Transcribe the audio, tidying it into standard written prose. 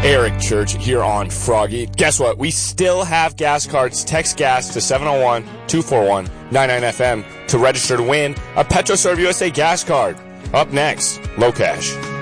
Eric Church here on Froggy. Guess what? We still have gas cards. Text gas to 701-241-99FM to register to win a PetroServe USA gas card. Up next, Low Cash.